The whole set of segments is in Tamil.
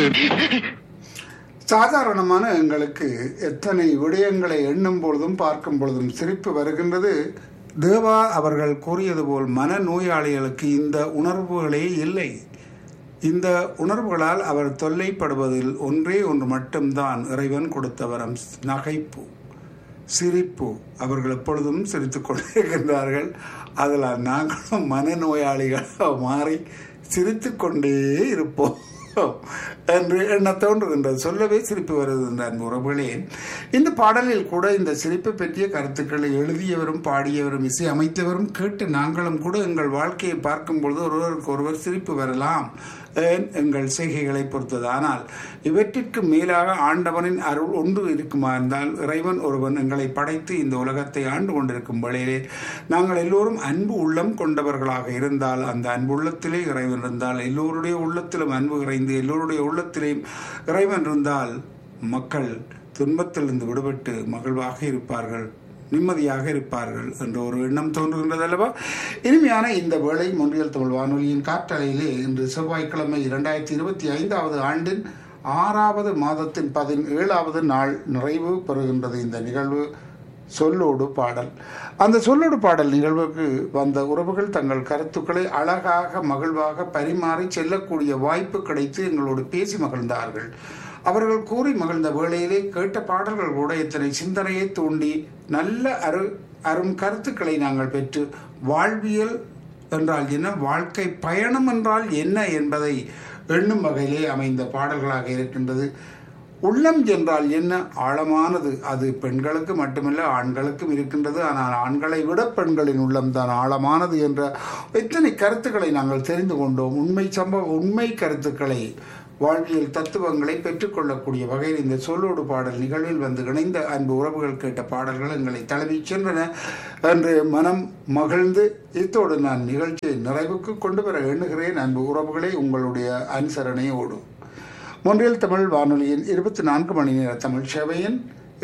சாதாரணமான எங்களுக்கு எத்தனை விடயங்களை எண்ணும் பொழுதும் பார்க்கும் பொழுதும் சிரிப்பு வருகின்றது. தேவா அவர்கள் கூறியது போல் மனநோயாளிகளுக்கு இந்த உணர்வுகளே இல்லை. இந்த உணர்வுகளால் அவர் தொல்லைப்படுவதில் ஒன்றே ஒன்று மட்டும்தான் இறைவன் கொடுத்த வரம், நகைப்பு, சிரிப்பு. அவர்கள் எப்பொழுதும் சிரித்து கொண்டிருக்கின்றார்கள். அதில் நாங்களும் மனநோயாளிகளாக மாறி சிரித்து கொண்டே இருப்போம் என்று எண்ண தோன்றுகின்றது. சொல்லவே சிரிப்பு வருகின்ற அன்பு உறவுகளே, இந்த பாடலில் கூட இந்த சிரிப்பு பற்றிய கருத்துக்களை எழுதியவரும் பாடியவரும் இசை அமைத்தவரும் கேட்டு நாங்களும் கூட எங்கள் வாழ்க்கையை பார்க்கும் பொழுது ஒருவருக்கு ஒருவர் சிரிப்பு வரலாம், எங்கள் செய்கைகளை பொறுத்தது. ஆனால் இவற்றிற்கு மேலாக ஆண்டவனின் அருள் ஒன்று இருக்குமா இருந்தால், இறைவன் ஒருவன் எங்களை படைத்து இந்த உலகத்தை ஆண்டு கொண்டிருக்கும் வேளையிலே நாங்கள் எல்லோரும் அன்பு உள்ளம் கொண்டவர்களாக இருந்தால், அந்த அன்பு உள்ளத்திலே இறைவன் இருந்தால், எல்லோருடைய உள்ளத்திலும் அன்பு இறைந்து எல்லோருடைய உள்ளத்திலேயும் இறைவன் இருந்தால் மக்கள் துன்பத்திலிருந்து விடுபட்டு மகிழ்வாக இருப்பார்கள், நிம்மதியாக இருப்பார்கள் என்ற ஒரு எண்ணம் தோன்றுகின்றது அல்லவா? இனிமையான இந்த வேளை மொன்றியல் தமிழ் வானொலியின் காற்றலையிலே இன்று செவ்வாய்க்கிழமை 2025 ஆண்டின் 6வது மாதத்தின் 17வது நாள் நிறைவு பெறுகின்றது இந்த நிகழ்வு சொல்லோடு பாடல். அந்த சொல்லோடு பாடல் நிகழ்வுக்கு வந்த உறவுகள் தங்கள் கருத்துக்களை அழகாக மகிழ்வாக பரிமாறி செல்லக்கூடிய வாய்ப்பு கிடைத்து எங்களோடு பேசி மகிழ்ந்தார்கள். அவர்கள் கூறி மகிழ்ந்த வேளையிலே கேட்ட பாடல்கள் கூட எத்தனை சிந்தனையை தூண்டி நல்ல அரும் கருத்துக்களை நாங்கள் பெற்று வாழ்வியல் என்றால் என்ன, வாழ்க்கை பயணம் என்றால் என்ன என்பதை எண்ணும் வகையிலே அமைந்த பாடல்களாக இருக்கின்றது. உள்ளம் என்றால் என்ன, ஆழமானது. அது பெண்களுக்கு மட்டுமல்ல ஆண்களுக்கும் இருக்கின்றது. ஆனால் ஆண்களை விட பெண்களின் உள்ளம்தான் ஆழமானது என்ற எத்தனை கருத்துக்களை நாங்கள் தெரிந்து கொண்டோம். உண்மை கருத்துக்களை, வாழ்வியல் தத்துவங்களை பெற்றுக்கொள்ளக்கூடிய வகையில் இந்த சொல்லோடு பாடல் நிகழ்வில் வந்து இணைந்த அன்பு உறவுகள் கேட்ட பாடல்கள் எங்களை தழுவி சென்றன என்று மனம் மகிழ்ந்து இத்தோடு நான் நிகழ்ச்சியை நிறைவுக்கு கொண்டு வர எண்ணுகிறேன். அன்பு உறவுகளை உங்களுடைய அனுசரணையோடு மொன்றியல் தமிழ் வானொலியின் 24 மணி நேர தமிழ் சேவையின்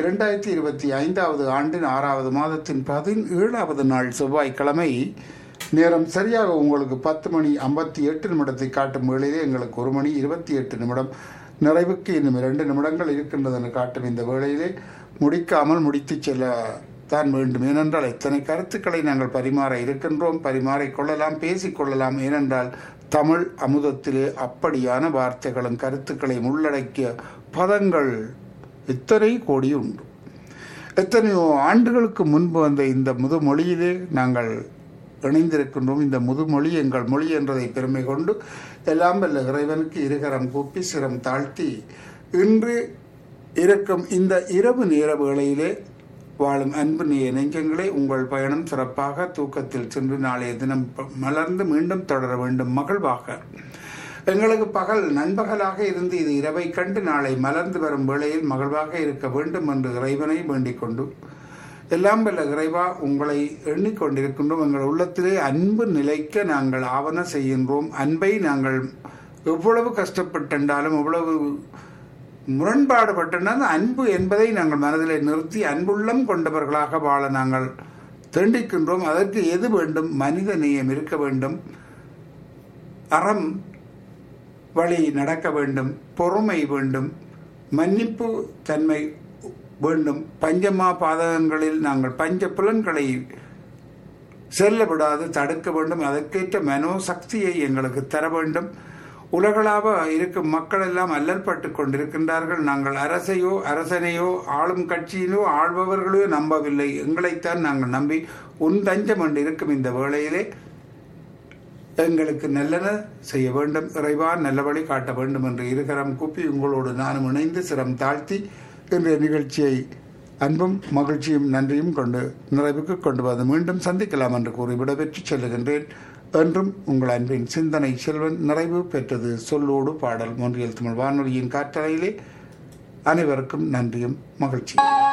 2025 ஆண்டின் 6வது மாதத்தின் 17வது நாள் செவ்வாய்க்கிழமை நேரம் சரியாக உங்களுக்கு 10:58 காட்டும் வேளையிலே எங்களுக்கு 1:28 நிறைவுக்கு இன்னும் 2 நிமிடங்கள் இருக்கின்றது என்று காட்டும் இந்த வேளையிலே முடிக்காமல் முடித்து செல்ல தான் வேண்டும். ஏனென்றால் எத்தனை கருத்துக்களை நாங்கள் பரிமாற இருக்கின்றோம், பரிமாறிக்கொள்ளலாம், பேசிக்கொள்ளலாம். ஏனென்றால் தமிழ் அமுதத்திலே அப்படியான வார்த்தைகளும் கருத்துக்களையும் உள்ளடக்கிய பதங்கள் இத்தனை கோடி உண்டு. எத்தனையோ ஆண்டுகளுக்கு முன்பு வந்த இந்த முதுமொழியிலே நாங்கள் இணைந்திருக்கின்றோம். இந்த முதுமொழி எங்கள் மொழி என்றதை பெருமை கொண்டு எல்லாம் வல்ல இறைவனுக்கு இருகரம் கூப்பி சிரம் தாழ்த்தி இன்று இருக்கும் இந்த இரவு நேர வேளையிலே வாழும் அன்பு நெஞ்சங்களே, உங்கள் பயணம் சிறப்பாக தூக்கத்தில் சென்று நாளைய தினம் மலர்ந்து மீண்டும் தொடர வேண்டும் மகிழ்வாக. எங்களுக்கு பகல் நண்பகலாக இருந்து இது இரவை கண்டு நாளை மலர்ந்து வரும் வேளையில் மகிழ்வாக இருக்க வேண்டும் என்று இறைவனை வேண்டிக் கொண்டு எல்லாம் வல்ல இறைவா உங்களை எண்ணிக்கொண்டிருக்கின்றோம். எங்கள் உள்ளத்திலே அன்பு நிலைக்க நாங்கள் ஆவண செய்கின்றோம். அன்பை நாங்கள் எவ்வளவு கஷ்டப்பட்டாலும் எவ்வளவு முரண்பாடுபட்டாலும் அன்பு என்பதை நாங்கள் மனதில் நிறுத்தி அன்புள்ளம் கொண்டவர்களாக வாழ நாங்கள் தேண்டிக்கின்றோம். அதற்கு எது வேண்டும்? மனித நேயம் இருக்க வேண்டும், அறம் வழி நடக்க வேண்டும், பொறுமை வேண்டும், மன்னிப்பு தன்மை வேண்டும். பஞ்சமா பாதகங்களில் நாங்கள் பஞ்ச புலன்களை செல்ல விடாது தடுக்க வேண்டும். அதற்கேற்ற மனோசக்தியை எங்களுக்கு தர வேண்டும். உலகளாக இருக்கும் மக்கள் எல்லாம் அல்லற்பட்டு கொண்டிருக்கின்றார்கள். நாங்கள் அரசையோ அரசனையோ ஆளும் கட்சியிலோ ஆள்பவர்களையோ நம்பவில்லை, எங்களைத்தான் நாங்கள் நம்பி உன் தஞ்சம் என்று இருக்கும் இந்த வேளையிலே எங்களுக்கு நல்லன செய்ய வேண்டும். இறைவா நல்ல வழி காட்ட வேண்டும் என்று இருகரம் கூப்பி உங்களோடு நானும் இணைந்து சிரம் தாழ்த்தி இன்றைய நிகழ்ச்சியை அன்பும் மகிழ்ச்சியும் நன்றியும் கொண்டு நிறைவுக்கு கொண்டு வந்து மீண்டும் சந்திக்கலாம் என்று கூறி விடைபெற்று செல்லுகின்றேன். என்றும் உங்கள் அன்பின் சிந்தனை செல்வன். நிறைவு பெற்றது சொல்லோடு பாடல். மொன்றியல் தமிழ் வானொலியின் காற்றலையிலே அனைவருக்கும் நன்றியும் மகிழ்ச்சியும்.